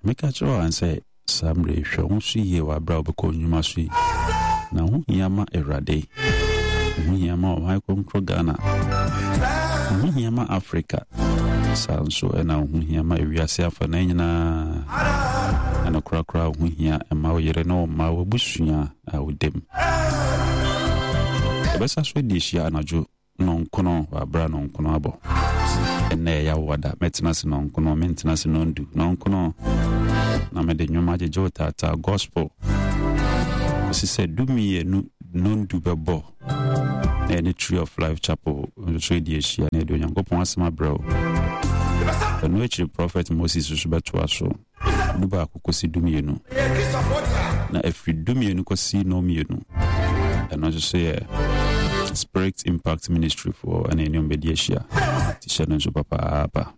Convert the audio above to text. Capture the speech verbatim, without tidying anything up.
meka cho an say samre hwe so ye wa bra obeko nyuma so yi na hu hiyama erade hu hiyama o mai kontro Ghana hu hiyama Africa sanso ena hu hiyama ewiase afa na nyina ana kura kura hu hiya ema o yere no ma wo busua awudem ebesa so di hia anajo no nkono wa bra no nkono abo ene ya wada maintenance no nkono maintenance no ndu no nkono na me de nyoma je jota ta gospel si se dumi ye no ndu bebo na any Tree of Life Chapel so di hia na do nyankopon asema bro no echi prophet Moses so beto aso duba akokosi dumi ye no na every dumi ye no kosi no mi ye no and I just say Spirit Impact Ministry for an any media share. Tisha no papa.